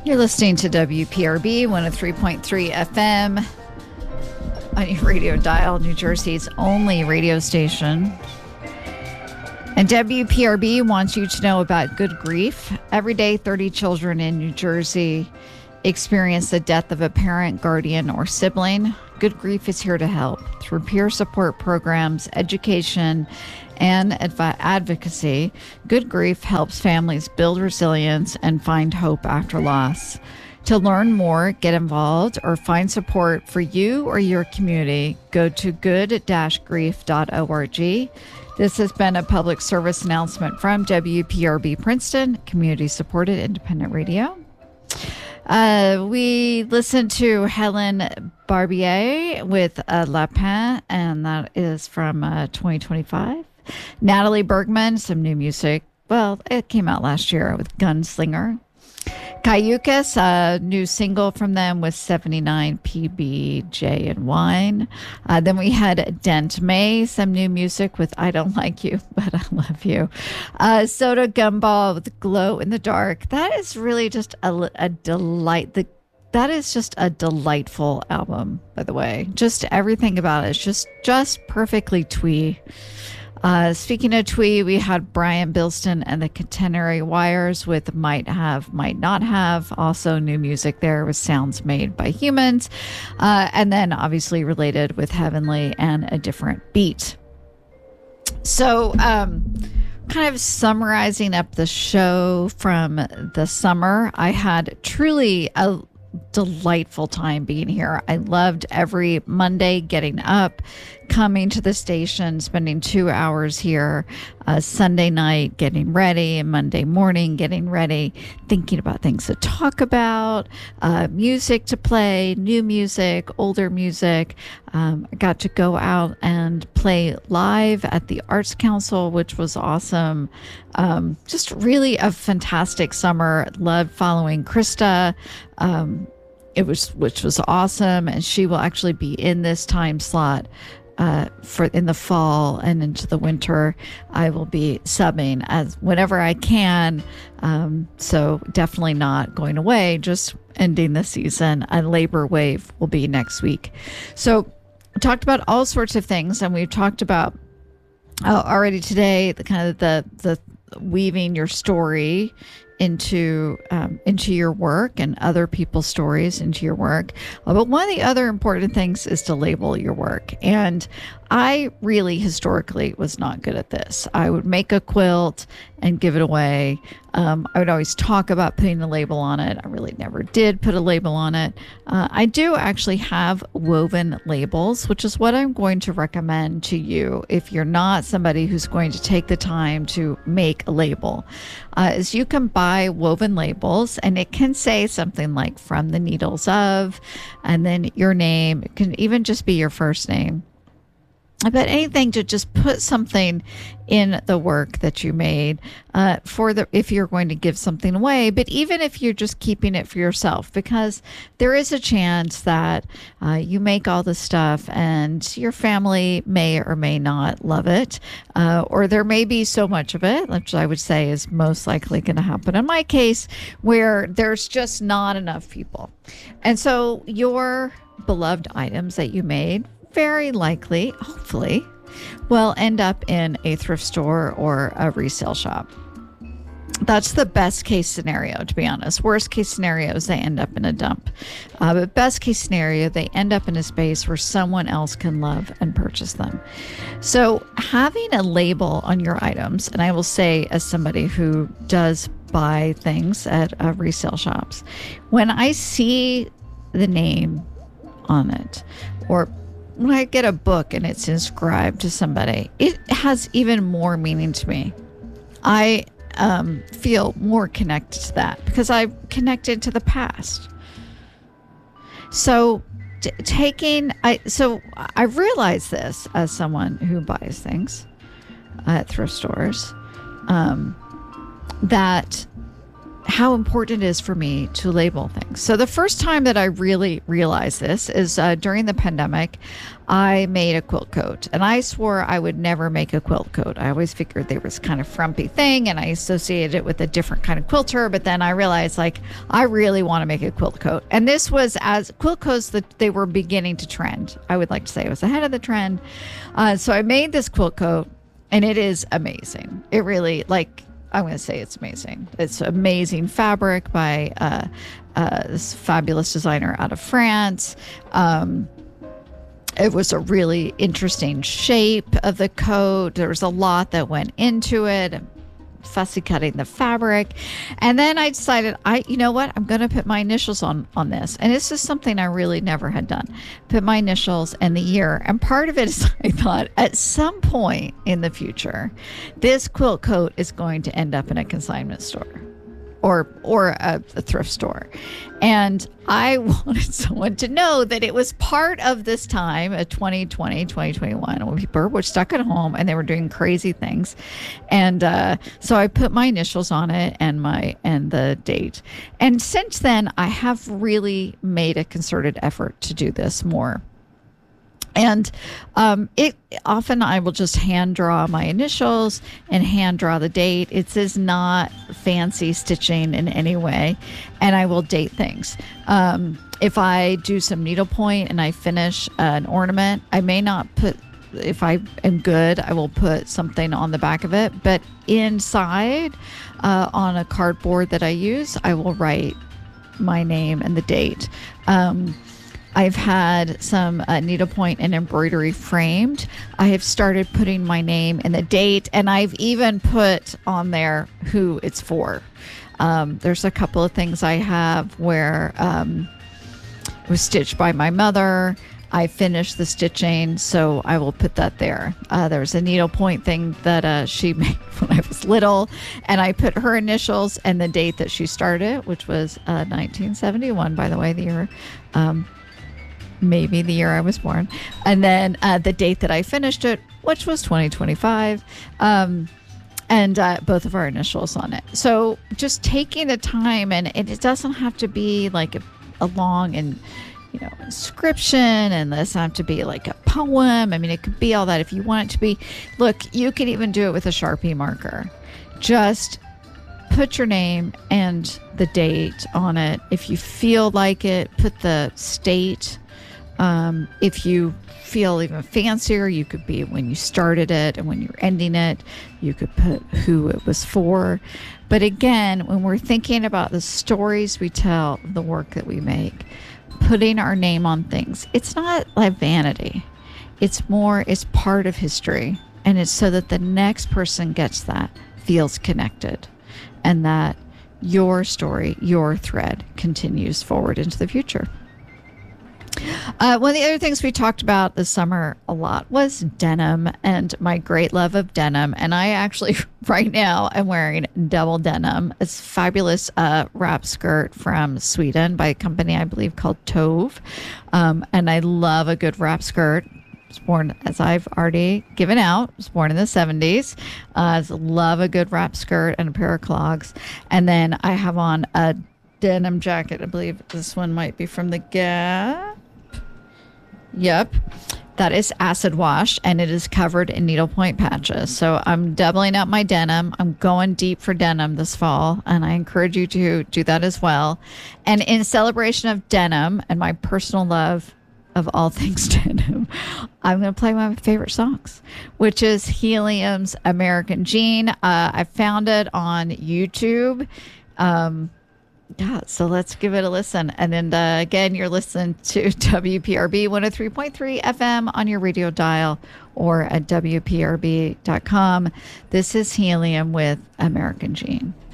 You're listening to WPRB 103.3 FM on your radio dial, New Jersey's only radio station. And WPRB wants you to know about Good Grief. Every day, 30 children in New Jersey experience the death of a parent, guardian, or sibling. Good Grief is here to help through peer support programs, education, and advocacy. Good Grief helps families build resilience and find hope after loss. To learn more, get involved, or find support for you or your community, go to good-grief.org. This has been a public service announcement from WPRB Princeton, community-supported independent radio. We listened to Helen Barbier with Lapin, and that is from 2025. Natalie Bergman, some new music. Well, it came out last year with Gunslinger. Cayucas, a new single from them with 79 PBJ and Wine. Then we had Dent May, some new music with I Don't Like You, But I Love You. Soda Gumball with Glow in the Dark. That is really just a delight. That is just a delightful album, by the way. Just everything about it is just perfectly twee. Speaking of twee, we had Brian Bilston and the Catenary Wires with Might Have, Might Not Have. Also new music there with Sounds Made by Humans. And then obviously related with Heavenly and A Different Beat. So kind of summarizing up the show from the summer, I had truly a delightful time being here. I loved every Monday getting up, coming to the station, spending 2 hours here, Sunday night getting ready, and Monday morning getting ready, thinking about things to talk about, music to play, new music, older music. I got to go out and play live at the Arts Council, which was awesome. Just really a fantastic summer. Loved following Krista. Which was awesome, and she will actually be in this time slot for in the fall and into the winter. I will be subbing as whenever I can, so definitely not going away, just ending the season. A Labor Wave will be next week. So we talked about all sorts of things, and we've talked about already today the kind of the weaving your story into your work and other people's stories into your work. But one of the other important things is to label your work. And I really historically was not good at this. I would make a quilt and give it away. I would always talk about putting a label on it. I really never did put a label on it. I do actually have woven labels, which is what I'm going to recommend to you if you're not somebody who's going to take the time to make a label. Is you can buy woven labels, and it can say something like From the Needles of, and then your name. It can even just be your first name. But anything to just put something in the work that you made if you're going to give something away, but even if you're just keeping it for yourself, because there is a chance that you make all this stuff and your family may or may not love it, or there may be so much of it, which I would say is most likely going to happen in my case, where there's just not enough people. And so your beloved items that you made very likely, hopefully, will end up in a thrift store or a resale shop. That's the best case scenario, to be honest. Worst case scenario is they end up in a dump. But best case scenario, they end up in a space where someone else can love and purchase them. So having a label on your items, and I will say as somebody who does buy things at resale shops, when I see the name on it, or when I get a book and it's inscribed to somebody, it has even more meaning to me. I feel more connected to that because I've connected to the past. So I've realized this as someone who buys things at thrift stores, that how important it is for me to label things. So the first time that I really realized this is during the pandemic. I made a quilt coat, and I swore I would never make a quilt coat. I always figured there was kind of frumpy thing, and I associated it with a different kind of quilter. But then I realized, like, I really want to make a quilt coat. And this was as quilt coats that they were beginning to trend. I would like to say it was ahead of the trend. So I made this quilt coat, and it is amazing. It really, like, I'm going to say it's amazing. It's amazing fabric by this fabulous designer out of France. It was a really interesting shape of the coat. There was a lot that went into it, fussy cutting the fabric. And then I decided, you know what? I'm going to put my initials on this. And this is something I really never had done. Put my initials and the year. And part of it is I thought at some point in the future, this quilt coat is going to end up in a consignment store. Or a thrift store. And I wanted someone to know that it was part of this time of 2020, 2021, when people were stuck at home and they were doing crazy things. And so I put my initials on it and the date. And since then, I have really made a concerted effort to do this more. And it often I will just hand draw my initials and hand draw the date. It is not fancy stitching in any way, and I will date things. If I do some needlepoint and I finish an ornament, I may not put. If I am good, I will put something on the back of it. But inside, on a cardboard that I use, I will write my name and the date. I've had some needlepoint and embroidery framed. I have started putting my name and the date, and I've even put on there who it's for. There's a couple of things I have where it was stitched by my mother. I finished the stitching, so I will put that there. There's a needlepoint thing that she made when I was little, and I put her initials and the date that she started, which was 1971, by the way, the year maybe the year I was born, and then the date that I finished it, which was 2025, and both of our initials on it. So just taking the time, and it doesn't have to be like a long and inscription, and this have to be like a poem. I mean, it could be all that if you want it to be. Look, you can even do it with a Sharpie marker. Just put your name and the date on it. If you feel like it, put the state. If you feel even fancier, you could be when you started it and when you're ending it. You could put who it was for. But again, when we're thinking about the stories we tell, the work that we make, putting our name on things, it's not like vanity. It's part of history. And it's so that the next person gets that, feels connected, and that your story, your thread continues forward into the future. One of the other things we talked about this summer a lot was denim and my great love of denim. And I actually, right now, am wearing double denim. It's a fabulous wrap skirt from Sweden by a company, I believe, called Tove. And I love a good wrap skirt. I was born, as I've already given out, I was born in the 70s. Love a good wrap skirt and a pair of clogs. And then I have on a denim jacket. I believe this one might be from the Gap. Yep, that is acid wash, and it is covered in needlepoint patches. So I'm doubling up my denim. I'm going deep for denim this fall, and I encourage you to do that as well. And in celebration of denim and my personal love of all things denim, I'm going to play one of my favorite songs, which is Helium's American Jean. I found it on YouTube. Yeah, so let's give it a listen. And then again, you're listening to WPRB 103.3 FM on your radio dial or at WPRB.com. This is Helium with American Jean.